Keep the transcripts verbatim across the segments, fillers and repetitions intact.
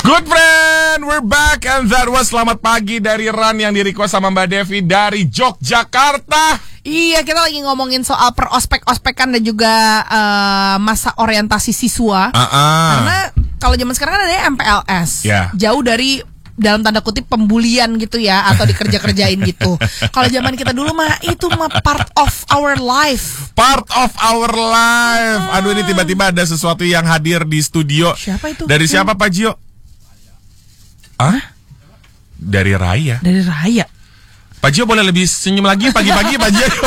Good friend, we're back and that was Selamat Pagi dari Ran yang di-request sama Mbak Devi dari Yogyakarta. Iya, kita lagi ngomongin soal perospek-ospekan dan juga uh, masa orientasi siswa. Uh-uh. Karena kalau zaman sekarang kan ada M P L S, yeah. Jauh dari dalam tanda kutip pembulian gitu ya, atau dikerja-kerjain gitu. Kalau zaman kita dulu mah itu mah part of our life. Part of our life. Hmm. Aduh, ini tiba-tiba ada sesuatu yang hadir di studio. Siapa itu? Dari siapa Pak Gio? Ah? Dari Raya. Dari Raya. Pak Gio boleh lebih senyum lagi pagi-pagi Pak Gio.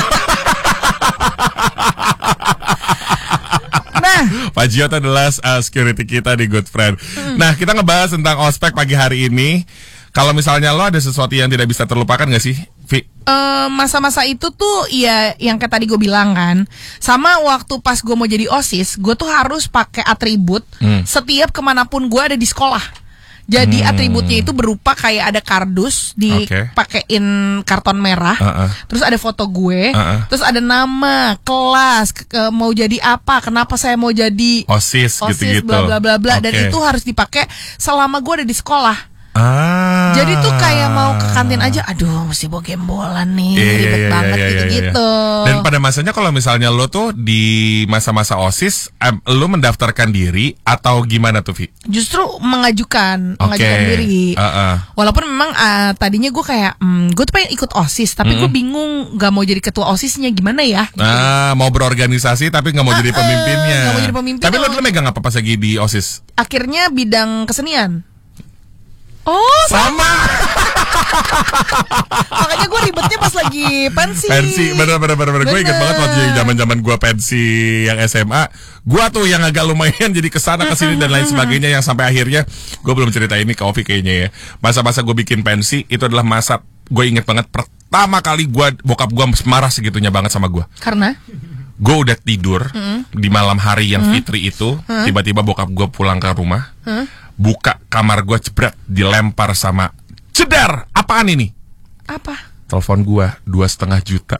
Nah, Pak Gio itu adalah uh, security kita di Good Friend. Hmm. Nah, kita ngebahas tentang ospek pagi hari ini. Kalau misalnya lo ada sesuatu yang tidak bisa terlupakan gak sih, Vi? Uh, masa-masa itu tuh ya yang kayak tadi gue bilang kan. Sama waktu pas gue mau jadi OSIS, gue tuh harus pakai atribut hmm. setiap kemanapun gue ada di sekolah. Jadi hmm. atributnya itu berupa kayak ada kardus dipakein karton merah, uh-uh. terus ada foto gue, uh-uh. terus ada nama, kelas, ke, ke, mau jadi apa, kenapa saya mau jadi OSIS, OSIS gitu-gitu, bla bla bla bla, okay. Dan itu harus dipakai selama gue ada di sekolah. Ah. Jadi tuh kayak mau ke kantin aja, aduh mesti bawa gembolan nih, yeah, ribet yeah, banget yeah, gitu-gitu. Yeah, yeah. Dan pada masanya kalau misalnya lo tuh di masa-masa OSIS, um, lo mendaftarkan diri atau gimana tuh, Vi? Justru mengajukan, okay. mengajukan diri. Uh-uh. Walaupun memang uh, tadinya gue kayak, hmm, gue tuh pengen ikut OSIS, tapi mm-hmm. gue bingung gak mau jadi ketua OSISnya gimana ya. Nah, mau berorganisasi tapi gak mau uh, jadi pemimpinnya. Gak mau jadi pemimpin. Tapi lo dulu megang apa pas lagi di OSIS? Akhirnya bidang kesenian. Oh sama, sama. Makanya gue ribetnya pas lagi pensi. Pensi, bener-bener bener. Gue inget banget waktu zaman-zaman gue pensi yang S M A. Gue tuh yang agak lumayan jadi kesana kesini dan lain sebagainya. Yang sampai akhirnya gue belum cerita ini ke Ovi kayaknya ya. Masa-masa gue bikin pensi itu adalah masa gue inget banget pertama kali gue bokap gue marah segitunya banget sama gue. Karena? Gue udah tidur mm. di malam hari yang mm. fitri itu, mm. tiba-tiba bokap gue pulang ke rumah. Mm. Buka kamar gue, jebret, dilempar sama cedar. Apaan ini? Apa? Telepon gue dua setengah juta.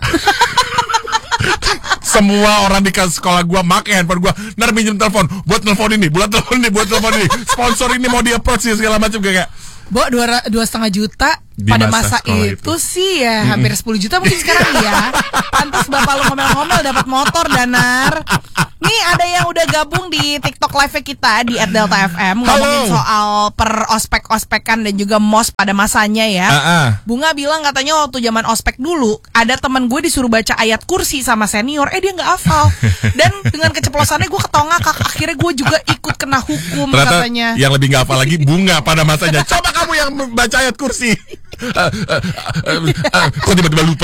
Semua orang di sekolah gue make handphone gue. Ntar minjem telepon buat telepon ini, buat telepon ini, buat telepon ini. Sponsor ini mau di approach segala macam kayak. Bo, dua, dua setengah juta di pada masa, masa itu, itu sih ya mm-hmm. hampir sepuluh juta mungkin sekarang ya. Pantas bapak lu ngomel-ngomel dapat motor, Danar. Nih ada yang udah gabung di TikTok live kita di at delta f m ngomongin Halo. soal per ospek-ospekan dan juga mos pada masanya ya. Uh-uh. Bunga bilang katanya waktu zaman ospek dulu ada teman gue disuruh baca ayat kursi sama senior, eh dia nggak hafal. Dan dengan keceplosannya gue ketongak, akhirnya gue juga ikut kena hukum. Ternyata katanya. Yang lebih nggak hafal lagi Bunga pada masanya. Coba kamu yang baca ayat kursi. uh, uh, uh, uh, kok tiba-tiba lupa.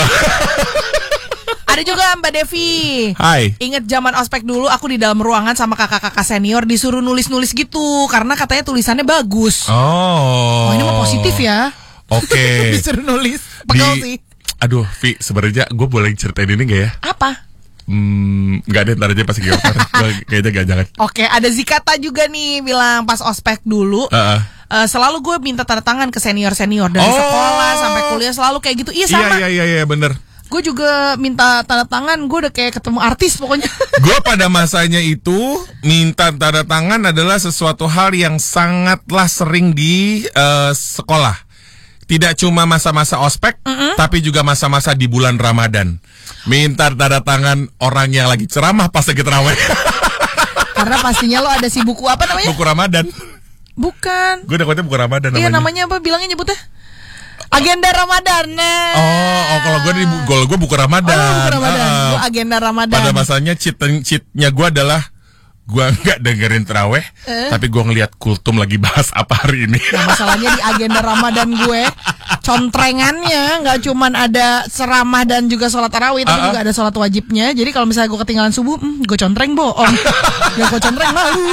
Ada juga Mbak Devi. Hai. Ingat zaman ospek dulu aku di dalam ruangan sama kakak-kakak senior disuruh nulis-nulis gitu karena katanya tulisannya bagus. Oh. Oh ini mah positif ya. Oke. Okay. Disuruh nulis. Pegel di... sih. Aduh, Vi, sebenarnya gue boleh ceritain ini gak ya? Apa? Hmm, nggak ada, ntar aja pas gini. Kayaknya gak jangan. Oke, okay, ada Zikata juga nih bilang pas ospek dulu. Uh-uh. Uh, selalu gue minta tanda tangan ke senior-senior dari oh. sekolah sampai kuliah selalu kayak gitu. Iya sama. Iya iya iya bener. Gue juga minta tanda tangan, gue udah kayak ketemu artis pokoknya. Gue pada masanya itu minta tanda tangan adalah sesuatu hal yang sangatlah sering di uh, sekolah. Tidak cuma masa-masa ospek, mm-hmm. tapi juga masa-masa di bulan Ramadan. Minta tanda tangan orang yang lagi ceramah pas lagi terawih. Karena pastinya lo ada si buku apa namanya? Buku Ramadan. Bukan. Gue takutnya buku Ramadan namanya. Iya namanya apa? Bilangnya nyebutnya? Agenda Ramadan. Nah. Oh, oh kalau gue di kalau gue buku Ramadan. Oh, buku Ramadan. Uh, gue agenda Ramadan. Pada masanya cheat cheatnya gue adalah gue nggak dengerin terawih, uh. tapi gue ngelihat kultum lagi bahas apa hari ini. Nah, masalahnya di agenda Ramadan gue, contrengannya nggak cuman ada ceramah dan juga sholat tarawih, tapi uh-uh. juga ada sholat wajibnya. Jadi kalau misalnya gue ketinggalan subuh, hmm, gue contreng bohong. Gak gue contreng malu.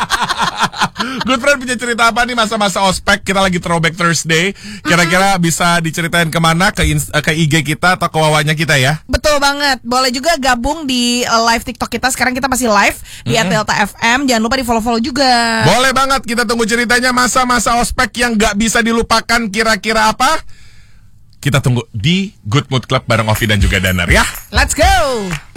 Good friend punya cerita apa nih masa-masa ospek? Kita lagi throwback Thursday. Kira-kira bisa diceritain kemana? Ke, ins- ke I G kita atau ke wawanya kita ya? Betul banget. Boleh juga gabung di uh, live TikTok kita. Sekarang kita masih live di mm-hmm. Delta F M. Jangan lupa di follow-follow juga. Boleh banget. Kita tunggu ceritanya masa-masa ospek yang gak bisa dilupakan. Kira-kira apa? Kita tunggu di Good Mood Club bareng Ovi dan juga Danar ya. Let's go.